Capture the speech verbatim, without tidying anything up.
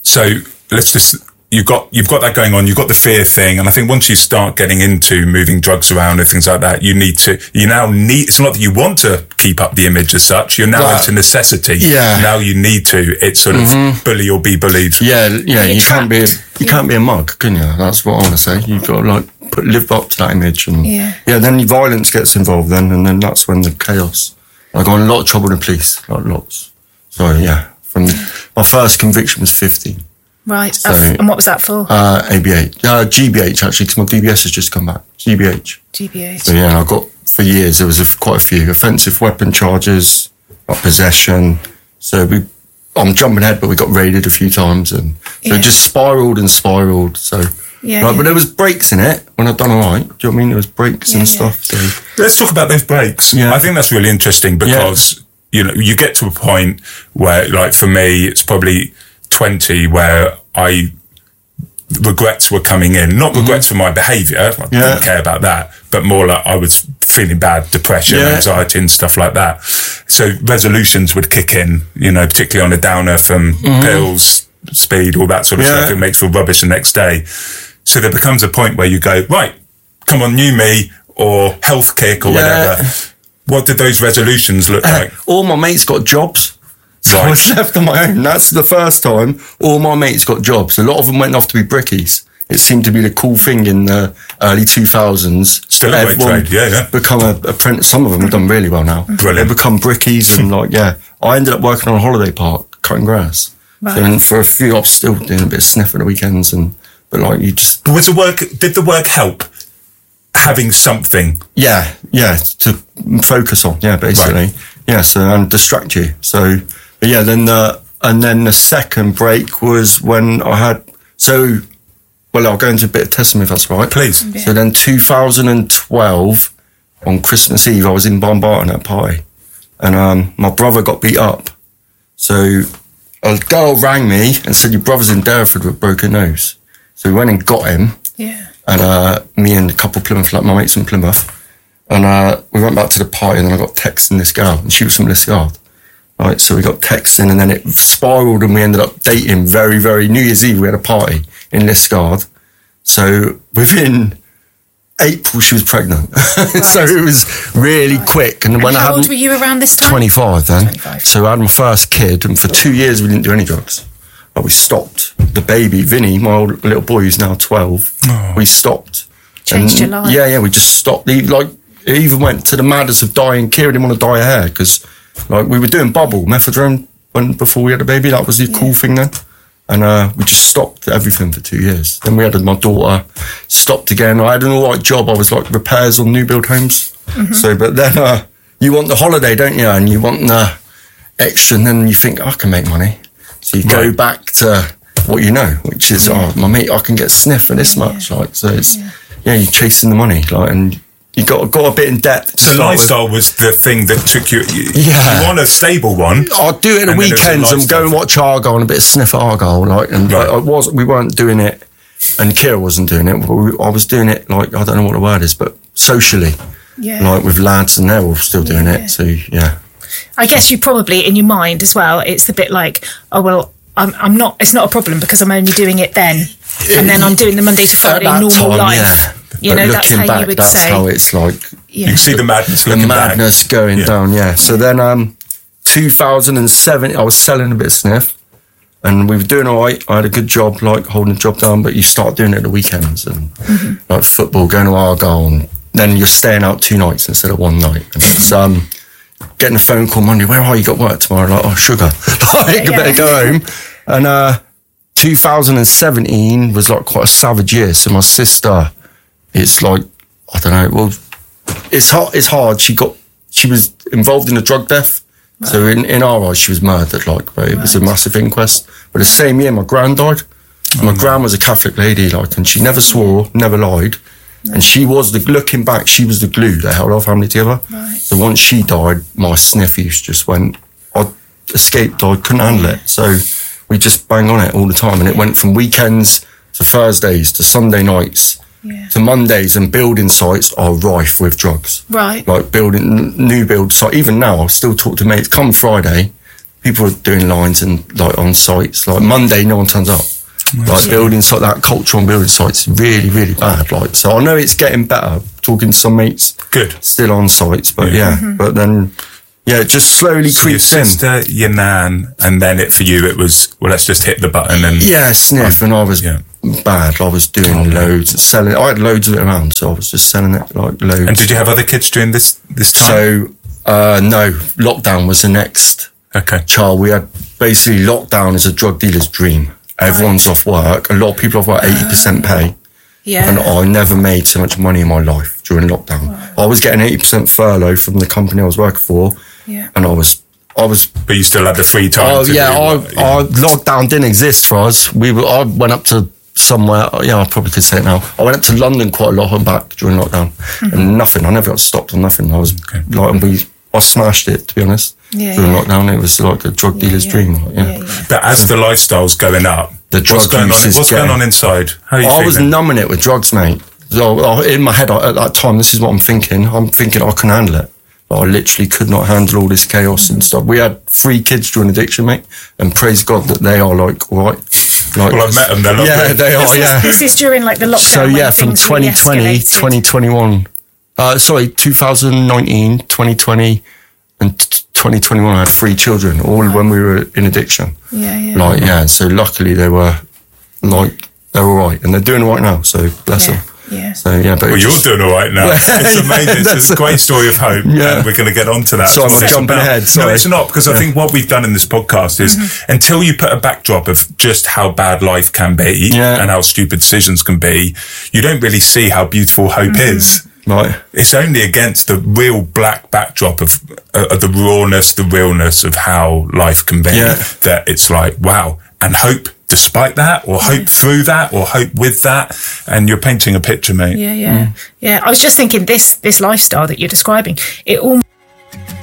So let's just, you've got, you've got that going on. You've got the fear thing. And I think once you start getting into moving drugs around and things like that, you need to, you now need, it's not that you want to keep up the image as such. You're now But, into necessity. yeah. Now you need to, it's sort of Mm-hmm. bully or be bullied. Yeah, yeah, You're you can't be a, trapped. you can't be a mug, can you? That's what I want to say. You've got to like put live up to that image, and Yeah. yeah, then violence gets involved, then, and then that's when the chaos. I got in a lot of trouble with the police, like lots. So yeah, from my first conviction was fifteen. Right. So- Oh, and what was that for? Uh, A B H, uh, G B H actually, because my D B S has just come back. G B H. G B H. So yeah, I got for years. There was a, quite a few offensive weapon charges, like possession. So we, I'm jumping ahead, but we got raided a few times, and so Yeah. it just spiraled and spiraled. So Yeah, right, yeah. but there was breaks in it when I'd done all right. Do you know what I mean? There was breaks Yeah, and yeah. stuff. So Let's talk about those breaks. Yeah. I think that's really interesting because, you know, you get to a point where, like for me, it's probably twenty where I, regrets were coming in. Not regrets for my behaviour. I Yeah. didn't care about that. But more like I was feeling bad, depression, Yeah. anxiety and stuff like that. So resolutions would kick in, you know, particularly on a downer from pills, speed, all that sort of Yeah. stuff. It makes you feel rubbish the next day. So there becomes a point where you go, right, come on, new me, or health kick or Yeah. whatever. What did those resolutions look like? all my mates got jobs. So I Right. was left on my own. That's the first time all my mates got jobs. A lot of them went off to be brickies. It seemed to be the cool thing in the early two thousands. Still a great Everyone trade, yeah, yeah. Become a apprentice. Some of them have done really well now. Brilliant. They become brickies and like, yeah. I ended up working on a holiday park, cutting grass. Right. So, and for a few, I was still doing a bit of sniff at the weekends, and but like you just, Was the work, did the work help having something? yeah, yeah, to focus on, yeah, basically, Right. yeah. So and distract you. So, but yeah, then the and then the second break was when I had so. Well, I'll go into a bit of testimony if that's right. Please. Yeah. So then two thousand twelve, on Christmas Eve, I was in Bombarton at a party. And um, my brother got beat up. So a girl rang me and said, your brother's in Derriford with a broken nose. So we went and got him. Yeah. And uh, me and a couple of Plymouth, like my mates from Plymouth. And uh, we went back to the party, and then I got texting this girl, and she was from Liskeard. Right, so we got texting, and then it spiraled, and we ended up dating very, very, New Year's Eve, we had a party in Liskeard. So within April, she was pregnant. So it was really quick. And, And when I how had old were you around this time? twenty-five then. twenty-five. So I had my first kid, and for two years we didn't do any drugs. But we stopped. The baby, Vinny, my old little boy who's now twelve, Oh. we stopped. Changed And, your life. Yeah, yeah, we just stopped. He, like, it even went to the madness of dyeing. Kira didn't want to dye her hair because, like, we were doing bubble, methadone when before we had a baby. That was the cool thing then. And uh, we just stopped everything for two years. Then we had my daughter, stopped again. I had an all right job. I was like repairs on new build homes. Mm-hmm. So, but then uh, you want the holiday, don't you? And you want the extra, and then you think, I can make money. So you go Right. back to what you know, which is, oh, my mate, I can get sniff for this much. Like, so it's, yeah. you're chasing the money. Like, and you got got a bit in debt. to So start with. lifestyle was the thing that took you, you, Yeah. you want a stable one. I'll do it at the And then there's a weekends and go lifestyle. and watch Argyle and a bit of sniff at Argyle, like, and Right. I, I was we weren't doing it, and Kira wasn't doing it. But we, I was doing it like I don't know what the word is, but socially, Yeah. like with lads, and they're all still doing Yeah. it. So yeah, I guess you probably, in your mind as well, it's a bit like, oh, well, I'm, I'm not, it's not a problem because I'm only doing it then. And then I'm doing the Monday to Friday At that normal time, life. yeah. You But know, that's looking how back, you would that's say. how it's like Yeah. You can see the madness the looking back. madness going Yeah. down. Yeah. So then, um, two thousand seven, I was selling a bit of sniff, and we were doing all right. I had a good job, like holding the job down. But you start doing it at the weekends and like football, going to Argyle, and then you're staying out two nights instead of one night. And it's um, getting a phone call Monday. Where are you? Got work tomorrow? Like, oh, sugar. Like, I Yeah. better go home. And uh, two thousand seventeen was like quite a savage year. So my sister, it's like I don't know. Well, it's hard. It's hard. She got. She was involved in a drug death. So in, in our eyes, she was murdered. Like, but it was a massive inquest. But the same year, my gran died. My gran was a Catholic lady, like, and she never swore, never lied. And she was the, looking back, she was the glue that held our family together. Right. So once she died, my sniff use just went, I escaped, I couldn't handle it. So we just bang on it all the time. And it went from weekends to Thursdays to Sunday nights Yeah. to Mondays, and building sites are rife with drugs. Right. Like building, new build site. Even now, I still talk to mates, come Friday, people are doing lines and like on sites. Like Monday, no one turns up. Like Yeah. building site, that culture on building sites is really, really bad. Like, so I know it's getting better. Talking to some mates, Good. still on sites, but Yeah. yeah, Mm-hmm. but then yeah, it just slowly So your creeps in. sister, your nan, and then it for you, it was, well, let's just hit the button and Yeah, sniff, and I was Yeah. bad. I was doing loads, selling. I had loads of it around, so I was just selling it like loads. And did you have other kids during this this time? So uh, no, lockdown was the next okay. child. We had basically lockdown is a drug dealer's dream. Everyone's off work. A lot of people off work, eighty percent pay. Yeah. And I never made so much money in my life during lockdown. I was getting eighty percent furlough from the company I was working for. Yeah. And I was, I was, But you still had the free time. oh to yeah, do I, what- I, lockdown didn't exist for us. We were, I went up to somewhere, yeah, I probably could say it now. I went up to London quite a lot and back during lockdown. And nothing, I never got stopped on nothing. I was like, and we, I smashed it, to be honest. Yeah, during yeah. lockdown, it was like a drug dealer's yeah. dream. Like, yeah. Yeah, yeah. But as the lifestyle's going up, The what's drug going on? use is What's going getting- on inside? How are you I was feeling? numbing it with drugs, mate. So I- in my head I, at that time, this is what I'm thinking. I'm thinking I can handle it. But I literally could not handle all this chaos and stuff. We had three kids during addiction, mate, and praise God that they are like all right. Like, Well, I've met them. They're lovely. yeah, they are. This, Yeah. is, this is during like the lockdown. So when yeah, from things really twenty twenty, escalated. twenty twenty-one, uh, sorry, two thousand nineteen, twenty twenty, and t- twenty twenty-one. I had three children, all when we were in addiction. Yeah, yeah. Like yeah, so luckily they were like they're all right, and they're doing all right now. So bless yeah. them. Yeah. So yeah, but Well, it you're just- doing all right now. It's amazing. that's It's a great story of hope. Yeah. And we're going to get onto that. Sorry, That's what I'm it's jumping about. ahead, No, sorry. it's not, because I think what we've done in this podcast is until you put a backdrop of just how bad life can be Yeah. and how stupid decisions can be, you don't really see how beautiful hope is. Right. It's only against the real black backdrop of, uh, of the rawness, the realness of how life can be Yeah. that it's like, wow. And hope despite that, or hope through that, or hope with that. And you're painting a picture, mate. Yeah, yeah, yeah. I was just thinking this this lifestyle that you're describing, it all